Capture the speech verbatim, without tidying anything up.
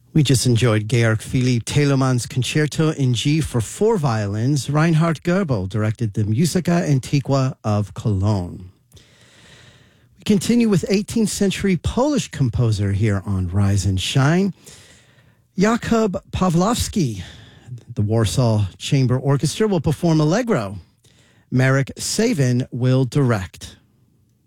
We just enjoyed Georg Philipp Telemann's Concerto in G for four violins. Reinhard Goebel directed the Musica Antiqua of Cologne. We continue with eighteenth century Polish composer here on Rise and Shine, Jakub Pawlowski. The Warsaw Chamber Orchestra will perform Allegro. Marek Savin will direct.